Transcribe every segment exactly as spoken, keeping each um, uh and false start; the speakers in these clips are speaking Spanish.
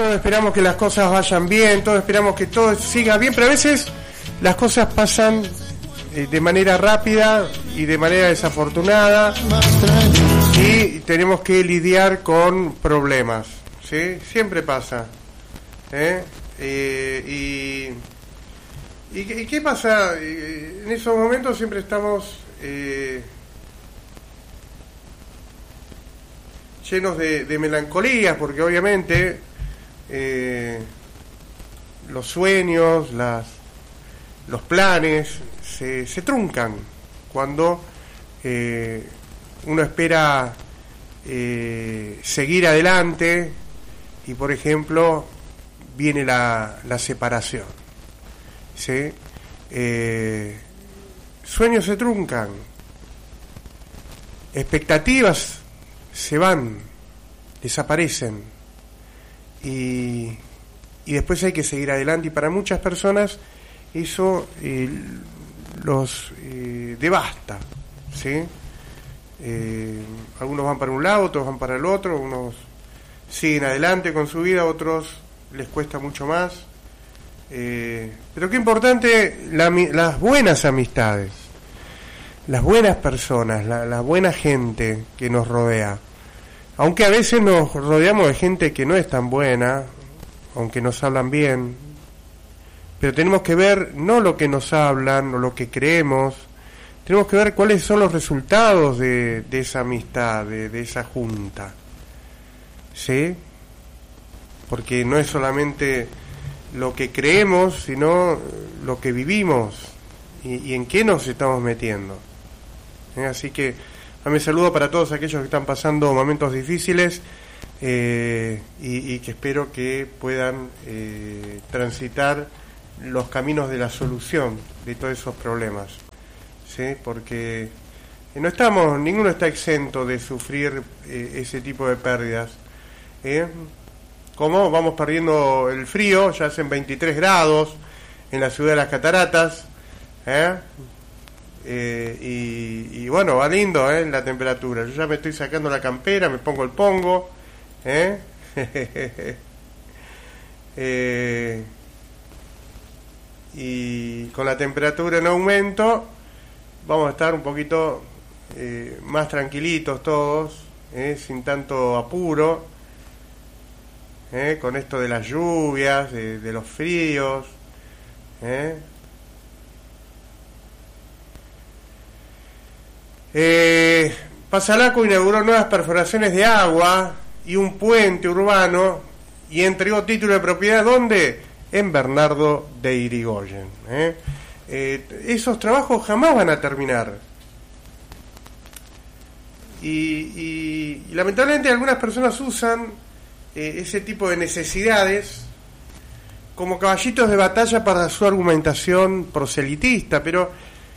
Todos esperamos que las cosas vayan bien, todos esperamos que todo siga bien, pero a veces las cosas pasan eh, de manera rápida y de manera desafortunada y tenemos que lidiar con problemas, ¿sí? Siempre pasa. ¿eh? Eh, y, y, ¿Y qué pasa? En esos momentos siempre estamos eh, llenos de, de melancolía, porque obviamente Eh, los sueños, las, los planes se, se truncan cuando eh, uno espera eh, seguir adelante y, por ejemplo, viene la, la separación, ¿sí? Eh, sueños se truncan, expectativas se van, desaparecen. Y, y después hay que seguir adelante, y para muchas personas eso eh, los eh, devasta, ¿sí? Eh, algunos van para un lado, otros van para el otro, unos siguen adelante con su vida, otros les cuesta mucho más, eh, pero qué importante la, las buenas amistades, las buenas personas, la, la buena gente que nos rodea. Aunque a veces nos rodeamos de gente que no es tan buena, aunque nos hablan bien, pero tenemos que ver no lo que nos hablan o lo que creemos, tenemos que ver cuáles son los resultados de, de esa amistad, de, de esa junta, ¿sí? Porque no es solamente lo que creemos, sino lo que vivimos y, y en qué nos estamos metiendo. ¿Eh? Así que me saludo para todos aquellos que están pasando momentos difíciles eh, y, y que espero que puedan eh, transitar los caminos de la solución de todos esos problemas, ¿sí? Porque no estamos, ninguno está exento de sufrir eh, ese tipo de pérdidas. ¿eh? Como vamos perdiendo el frío, ya hacen veintitrés grados en la ciudad de las Cataratas, ¿eh? Eh, y, y bueno, va lindo eh, la temperatura. Yo ya me estoy sacando la campera, me pongo el pongo, ¿eh? eh, y con la temperatura en aumento vamos a estar un poquito eh, más tranquilitos todos, eh, sin tanto apuro, eh, con esto de las lluvias, de, de los fríos, eh. Eh, Pasalaco inauguró nuevas perforaciones de agua y un puente urbano y entregó título de propiedad, ¿dónde? En Bernardo de Irigoyen. ¿eh? Eh, esos trabajos jamás van a terminar. Y, y, y lamentablemente algunas personas usan eh, ese tipo de necesidades como caballitos de batalla para su argumentación proselitista, pero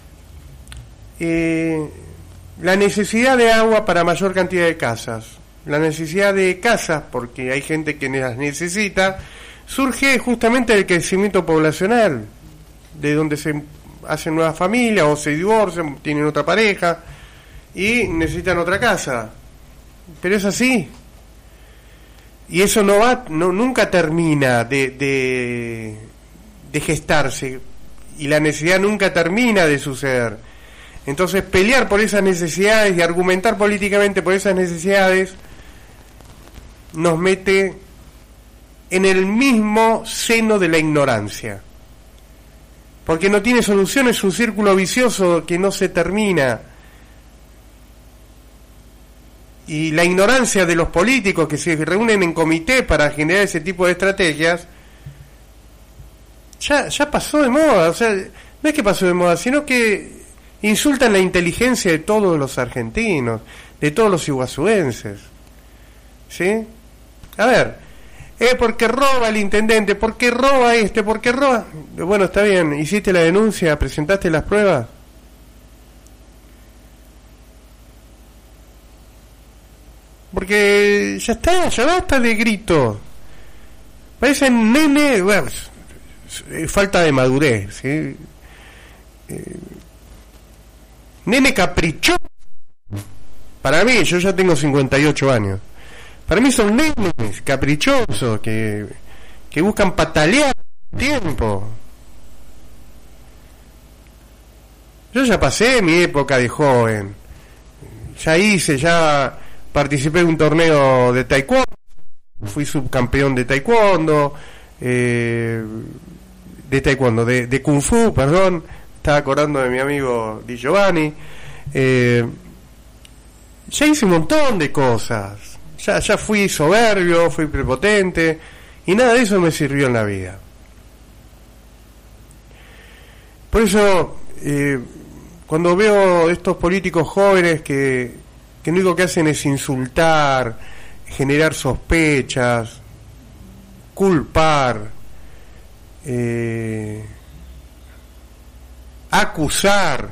eh, la necesidad de agua para mayor cantidad de casas, la necesidad de casas, porque hay gente que las necesita, surge justamente del crecimiento poblacional, de donde se hacen nuevas familias o se divorcian, tienen otra pareja y necesitan otra casa. Pero es así. Y eso no va, no, nunca termina de, de, de gestarse, y la necesidad nunca termina de suceder. Entonces, pelear por esas necesidades y argumentar políticamente por esas necesidades nos mete en el mismo seno de la ignorancia. Porque no tiene solución, es un círculo vicioso que no se termina. Y la ignorancia de los políticos que se reúnen en comité para generar ese tipo de estrategias ya, ya pasó de moda. O sea, no es que pasó de moda, sino que insultan la inteligencia de todos los argentinos, de todos los iguazuenses, ¿sí? A ver, eh, porque roba el intendente, porque roba este, porque roba... Bueno, está bien, hiciste la denuncia, presentaste las pruebas. Porque ya está, ya basta de gritos. Parecen nene, bueno, falta de madurez, ¿sí? Eh, nene caprichoso. Para mí, yo ya tengo cincuenta y ocho años. Para mí son nenes caprichosos que, que buscan patalear tiempo. Yo ya pasé mi época de joven. Ya hice, ya participé en un torneo de taekwondo, fui subcampeón de taekwondo, eh, de taekwondo, de, de kung fu, perdón, estaba acordando de mi amigo Di Giovanni. Eh, ya hice un montón de cosas, ya, ya fui soberbio, fui prepotente, y nada de eso me sirvió en la vida. Por eso, eh, cuando veo estos políticos jóvenes que, que lo único que hacen es insultar, generar sospechas, culpar, eh, acusar,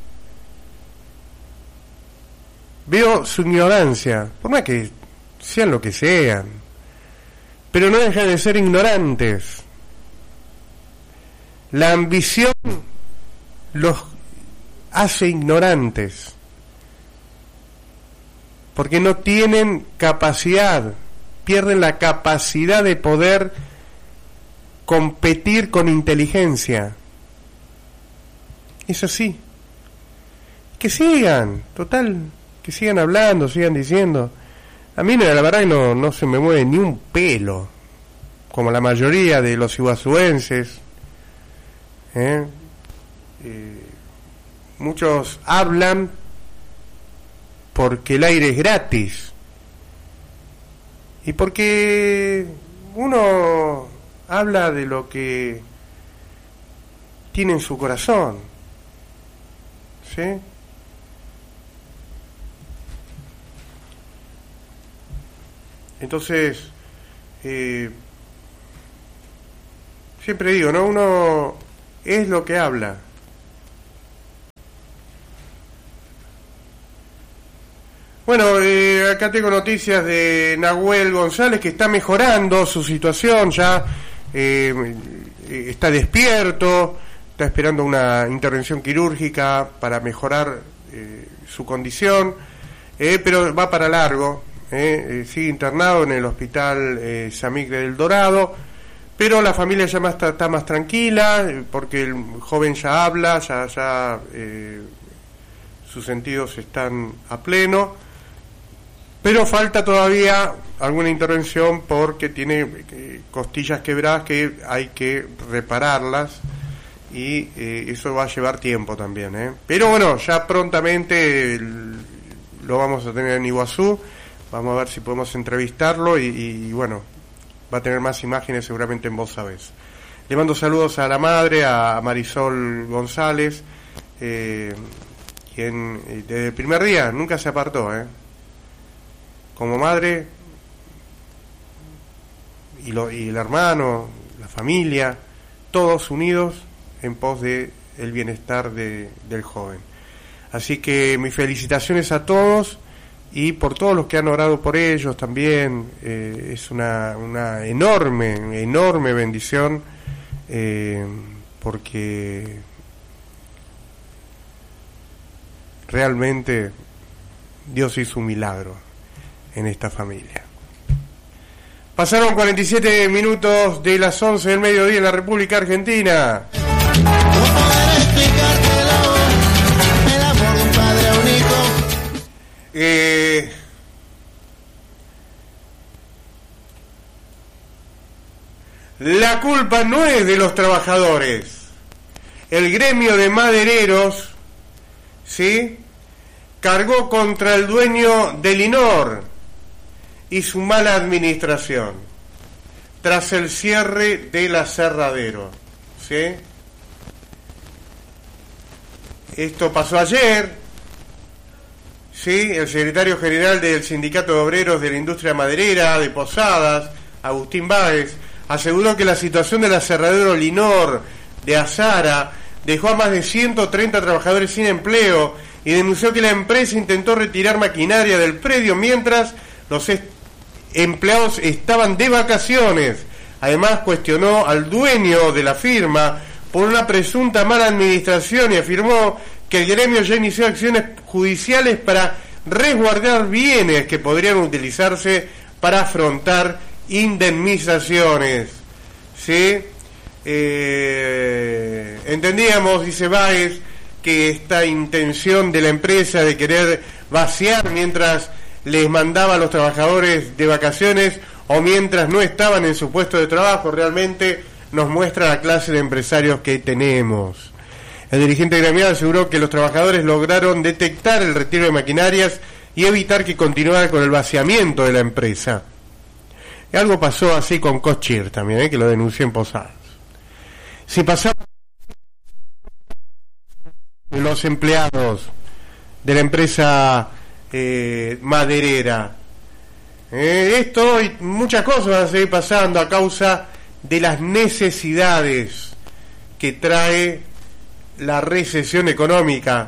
veo su ignorancia, por más que sean lo que sean, pero no dejan de ser ignorantes. La ambición los hace ignorantes, porque no tienen capacidad, pierden la capacidad de poder competir con inteligencia. Es así. Que sigan, total, que sigan hablando, sigan diciendo. A mí la verdad que no, no se me mueve ni un pelo, como la mayoría de los iguazuenses. ¿Eh? Eh, muchos hablan porque el aire es gratis y porque uno habla de lo que tiene en su corazón, ¿sí? Entonces, eh, siempre digo, ¿no? Uno es lo que habla. Bueno, eh, acá tengo noticias de Nahuel González, que está mejorando su situación, ya eh, está despierto, está esperando una intervención quirúrgica para mejorar eh, su condición, eh, pero va para largo, eh, eh, sigue internado en el hospital eh, Samigre del Dorado, pero la familia ya más, está, está más tranquila, eh, porque el joven ya habla, ya, ya eh, sus sentidos están a pleno. Pero falta todavía alguna intervención porque tiene eh, costillas quebradas que hay que repararlas y eh, eso va a llevar tiempo también, ¿eh? Pero bueno, ya prontamente el, lo vamos a tener en Iguazú, vamos a ver si podemos entrevistarlo y, y bueno, va a tener más imágenes seguramente en Vos Sabés. Le mando saludos a la madre, a Marisol González, eh, quien eh, desde el primer día nunca se apartó, ¿eh? Como madre, y, lo, y el hermano, la familia, todos unidos en pos de el bienestar de, del joven. Así que mis felicitaciones a todos y por todos los que han orado por ellos también. Eh, es una, una enorme, enorme bendición, eh, porque realmente Dios hizo un milagro en esta familia. Pasaron cuarenta y siete minutos de las once del mediodía en la República Argentina. No poder explicarte el amor, el amor de un padre a un hijo. Eh, la culpa no es de los trabajadores. El gremio de madereros, ¿sí?, cargó contra el dueño del Linor y su mala administración tras el cierre del aserradero, ¿sí? Esto pasó ayer, ¿sí? El secretario general del Sindicato de Obreros de la Industria Maderera de Posadas, Agustín Báez, aseguró que la situación del aserradero Linor de Azara dejó a más de ciento treinta trabajadores sin empleo y denunció que la empresa intentó retirar maquinaria del predio mientras los est- empleados estaban de vacaciones. Además, cuestionó al dueño de la firma por una presunta mala administración y afirmó que el gremio ya inició acciones judiciales para resguardar bienes que podrían utilizarse para afrontar indemnizaciones, ¿sí? Eh, entendíamos, dice Báez, que esta intención de la empresa de querer vaciar mientras les mandaba a los trabajadores de vacaciones o mientras no estaban en su puesto de trabajo, realmente nos muestra la clase de empresarios que tenemos. El dirigente gremial aseguró que los trabajadores lograron detectar el retiro de maquinarias y evitar que continuara con el vaciamiento de la empresa. Y algo pasó así con Cochir también, ¿eh? Que lo denunció en Posadas. Si pasaba los empleados de la empresa eh, maderera, eh, esto y muchas cosas van a seguir pasando a causa de las necesidades que trae la recesión económica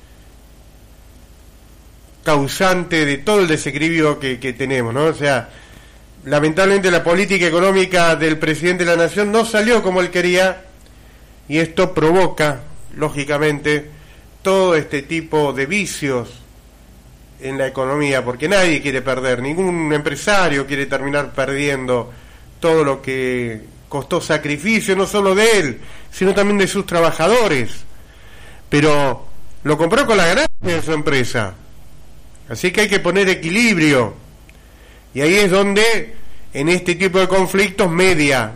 causante de todo el desequilibrio que, que tenemos, ¿no? O sea, lamentablemente la política económica del presidente de la nación no salió como él quería y esto provoca, lógicamente, todo este tipo de vicios en la economía, porque nadie quiere perder, ningún empresario quiere terminar perdiendo todo lo que costó sacrificio, no solo de él, sino también de sus trabajadores, pero lo compró con la ganancia de su empresa, así que hay que poner equilibrio, y ahí es donde en este tipo de conflictos media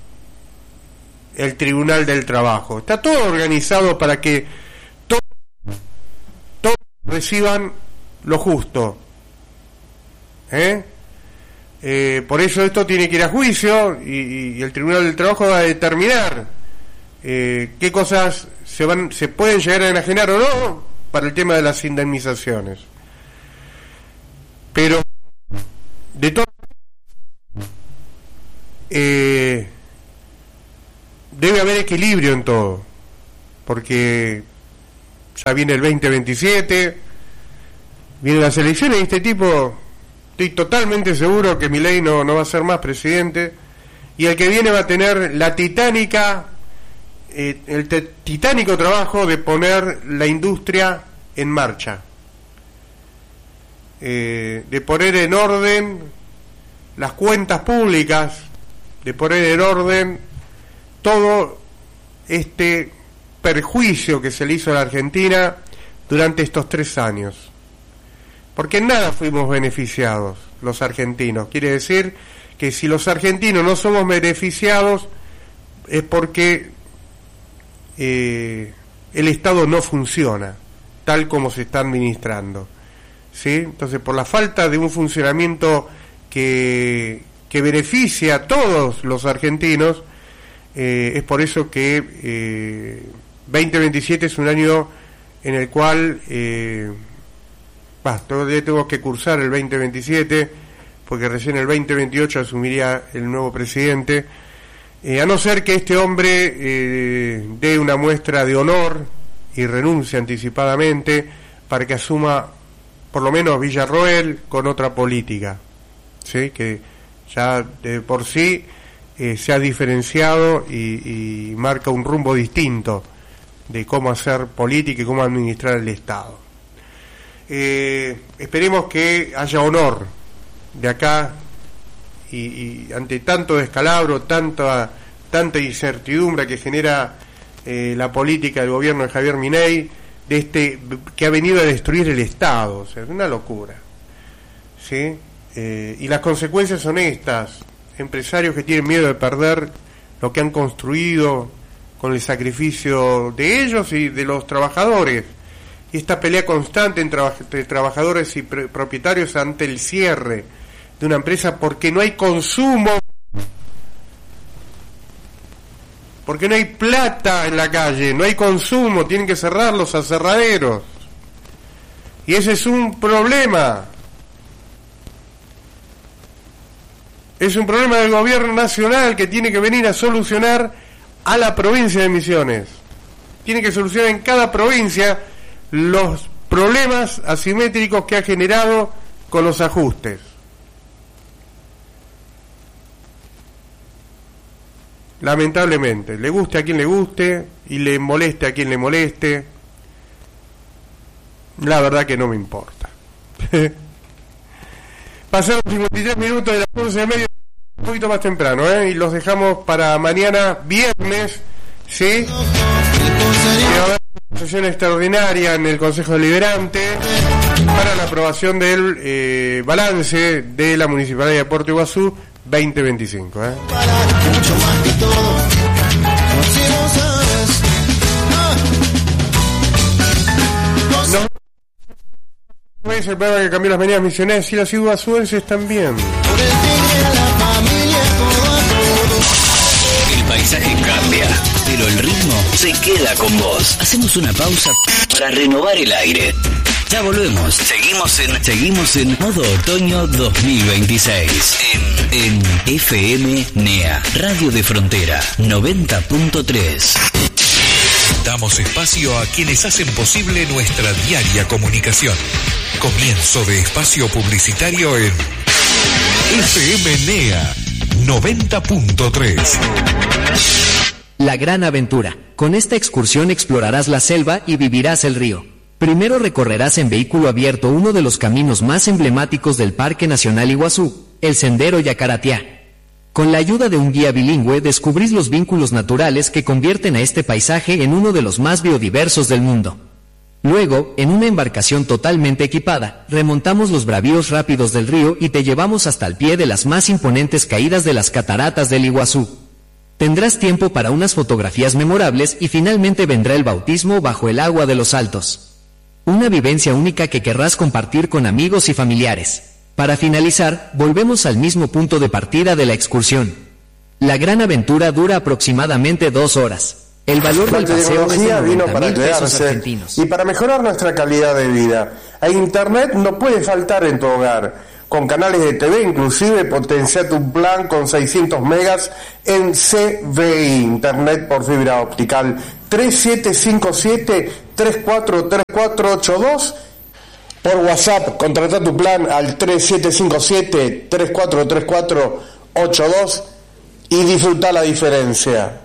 el Tribunal del Trabajo. Está todo organizado para que todos, todos reciban lo justo, ¿eh? Eh, por eso esto tiene que ir a juicio y, y el Tribunal del Trabajo va a determinar eh, qué cosas se van se pueden llegar a enajenar o no para el tema de las indemnizaciones. Pero de todo eh, debe haber equilibrio en todo, porque ya viene el veinte veintisiete, vienen las elecciones y este tipo, estoy totalmente seguro que Milei no, no va a ser más presidente, y el que viene va a tener la titánica eh, el te, titánico trabajo de poner la industria en marcha, eh, de poner en orden las cuentas públicas, de poner en orden todo este perjuicio que se le hizo a la Argentina durante estos tres años. Porque en nada fuimos beneficiados los argentinos. Quiere decir que si los argentinos no somos beneficiados es porque eh, el Estado no funciona tal como se está administrando, ¿sí? Entonces, por la falta de un funcionamiento que, que beneficie a todos los argentinos, eh, es por eso que eh, veinte veintisiete es un año en el cual... Eh, Bah, todavía tengo que cursar el veinte veintisiete, porque recién el veinte veintiocho asumiría el nuevo presidente, eh, a no ser que este hombre eh, dé una muestra de honor y renuncie anticipadamente para que asuma por lo menos Villarroel con otra política, ¿sí? Que ya de por sí eh, se ha diferenciado y, y marca un rumbo distinto de cómo hacer política y cómo administrar el Estado. Eh, esperemos que haya honor de acá y, y ante tanto descalabro, tanta tanta incertidumbre que genera eh, la política del gobierno de Javier Milei, de este que ha venido a destruir el Estado, o sea, es una locura, ¿sí? Eh, y las consecuencias son estas: empresarios que tienen miedo de perder lo que han construido con el sacrificio de ellos y de los trabajadores. Y esta pelea constante entre, traba- entre trabajadores y pre- propietarios ante el cierre de una empresa porque no hay consumo, porque no hay plata en la calle, no hay consumo, tienen que cerrar los aserraderos. Y ese es un problema. Es un problema del gobierno nacional que tiene que venir a solucionar a la provincia de Misiones. Tiene que solucionar en cada provincia los problemas asimétricos que ha generado con los ajustes. Lamentablemente, le guste a quien le guste y le moleste a quien le moleste, la verdad que no me importa. pasaron cincuenta y tres minutos de las once de media, un poquito más temprano, ¿eh? Y los dejamos para mañana viernes, ¿sí? Que va a haber una sesión extraordinaria en el Consejo Deliberante para la aprobación del eh, balance de la Municipalidad de Puerto Iguazú veinte veinticinco, ¿eh? Mucho más que todo, si lo sabes. No. No es el programa que cambió las venidas misioneras y las iguazuenses también. Por el tigre a la familia, todo a todo. El paisaje cambia, pero el ritmo se queda con vos. Hacemos una pausa para renovar el aire. Ya volvemos. Seguimos en seguimos en modo otoño dos mil veintiséis. En, en F M NEA, Radio de Frontera, noventa punto tres. Damos espacio a quienes hacen posible nuestra diaria comunicación. Comienzo de espacio publicitario en F M NEA noventa punto tres. La gran aventura. Con esta excursión explorarás la selva y vivirás el río. Primero recorrerás en vehículo abierto uno de los caminos más emblemáticos del Parque Nacional Iguazú, el Sendero Yacaratiá. Con la ayuda de un guía bilingüe descubrís los vínculos naturales que convierten a este paisaje en uno de los más biodiversos del mundo. Luego, en una embarcación totalmente equipada, remontamos los bravíos rápidos del río y te llevamos hasta el pie de las más imponentes caídas de las cataratas del Iguazú. Tendrás tiempo para unas fotografías memorables y finalmente vendrá el bautismo bajo el agua de los Altos. Una vivencia única que querrás compartir con amigos y familiares. Para finalizar, volvemos al mismo punto de partida de la excursión. La gran aventura dura aproximadamente dos horas. El valor del paseo es de noventa mil pesos argentinos. Y para mejorar nuestra calidad de vida, a Internet no puede faltar en tu hogar. Con canales de T V, inclusive, potencia tu plan con seiscientos megas en C V I, Internet por fibra optical. tres siete cinco siete, tres cuatro tres cuatro ocho dos. Por WhatsApp, contrata tu plan al tres siete cinco siete, tres cuatro tres cuatro ocho dos y disfruta la diferencia.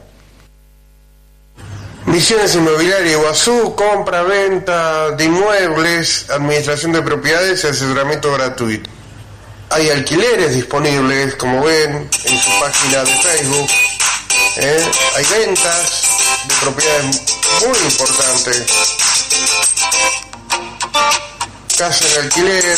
Misiones Inmobiliaria Iguazú, compra, venta de inmuebles, administración de propiedades y asesoramiento gratuito. Hay alquileres disponibles, como ven en su página de Facebook. ¿eh? Hay ventas de propiedades muy importantes. Casa en alquiler,